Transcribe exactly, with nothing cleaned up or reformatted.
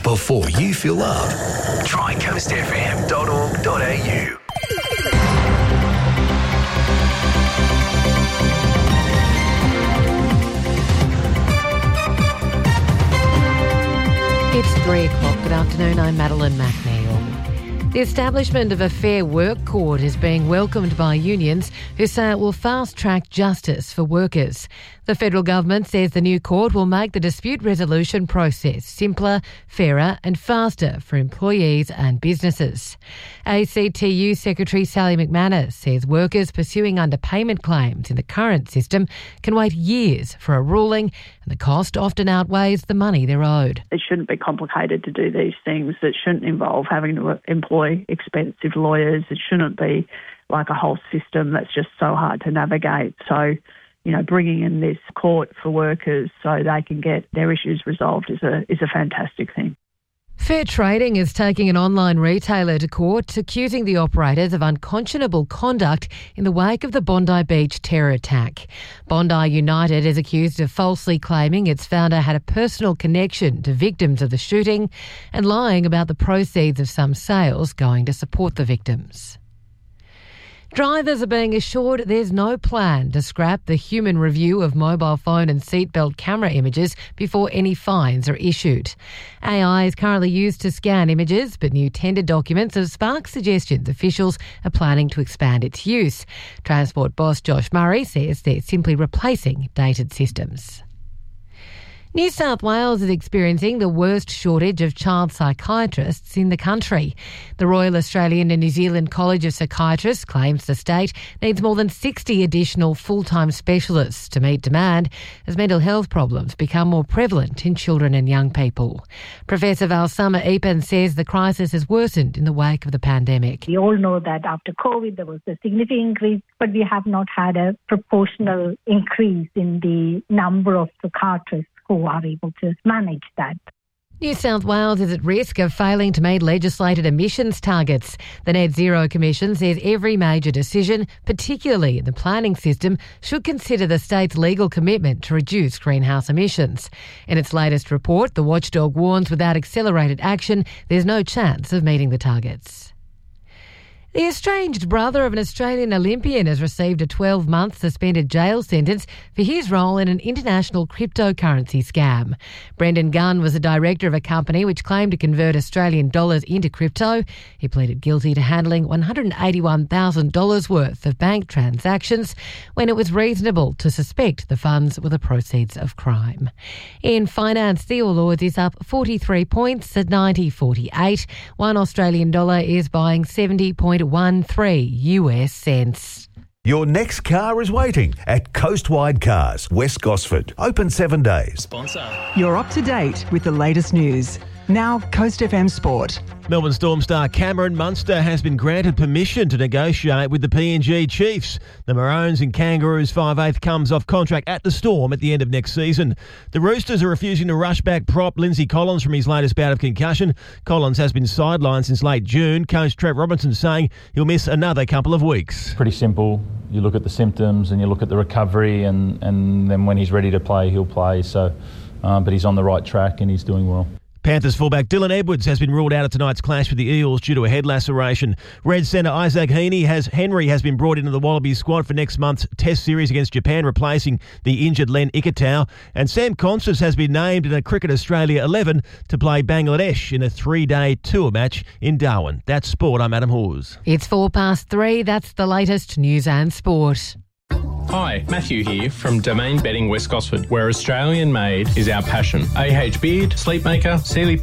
Before you fill up, try coast f m dot org dot a u. It's three o'clock. Good afternoon. I'm Madeline McNeil. The establishment of a Fair Work Court is being welcomed by unions who say it will fast-track justice for workers. The federal government says the new court will make the dispute resolution process simpler, fairer and faster for employees and businesses. A C T U Secretary Sally McManus says workers pursuing underpayment claims in the current system can wait years for a ruling, and the cost often outweighs the money they're owed. It shouldn't be complicated to do these things. It shouldn't involve having to employ expensive lawyers. It shouldn't be like a whole system that's just so hard to navigate. So, you know, bringing in this court for workers so they can get their issues resolved is a is a fantastic thing. Fair Trading is taking an online retailer to court, accusing the operators of unconscionable conduct in the wake of the Bondi Beach terror attack. Bondi United is accused of falsely claiming its founder had a personal connection to victims of the shooting and lying about the proceeds of some sales going to support the victims. Drivers are being assured there's no plan to scrap the human review of mobile phone and seatbelt camera images before any fines are issued. A I is currently used to scan images, but new tender documents have sparked suggestions officials are planning to expand its use. Transport boss Josh Murray says they're simply replacing dated systems. New South Wales is experiencing the worst shortage of child psychiatrists in the country. The Royal Australian and New Zealand College of Psychiatrists claims the state needs more than sixty additional full-time specialists to meet demand as mental health problems become more prevalent in children and young people. Professor Valsama Epan says the crisis has worsened in the wake of the pandemic. We all know that after COVID there was a significant increase, but we have not had a proportional increase in the number of psychiatrists who are able to manage that. New South Wales is at risk of failing to meet legislated emissions targets. The Net Zero Commission says every major decision, particularly in the planning system, should consider the state's legal commitment to reduce greenhouse emissions. In its latest report, the watchdog warns without accelerated action, there's no chance of meeting the targets. The estranged brother of an Australian Olympian has received a twelve-month suspended jail sentence for his role in an international cryptocurrency scam. Brendan Gunn was the director of a company which claimed to convert Australian dollars into crypto. He pleaded guilty to handling one hundred eighty-one thousand dollars worth of bank transactions when it was reasonable to suspect the funds were the proceeds of crime. In finance, the All Ords is up forty-three points at ninety forty-eight. One Australian dollar is buying seventy point one three U S cents. Your next car is waiting at Coastwide Cars, West Gosford. Open seven days. Sponsor. You're up to date with the latest news. Now, Coast F M Sport. Melbourne Storm star Cameron Munster has been granted permission to negotiate with the P N G Chiefs. The Maroons and Kangaroos five eighth comes off contract at the Storm at the end of next season. The Roosters are refusing to rush back prop Lindsay Collins from his latest bout of concussion. Collins has been sidelined since late June. Coach Trev Robinson saying he'll miss another couple of weeks. Pretty simple. You look at the symptoms and you look at the recovery, and, and then when he's ready to play, he'll play. So, um, but he's on the right track and he's doing well. Panthers fullback Dylan Edwards has been ruled out of tonight's clash with the Eels due to a head laceration. Red centre Isaac Heaney has Henry has been brought into the Wallabies squad for next month's Test series against Japan, replacing the injured Len Ikitau. And Sam Constance has been named in a Cricket Australia eleven to play Bangladesh in a three-day tour match in Darwin. That's sport. I'm Adam Hawes. It's four past three. That's the latest news and sport. Hi, Matthew here from Domain Bedding West Gosford, where Australian made is our passion. A H Beard, Sleepmaker, Sealy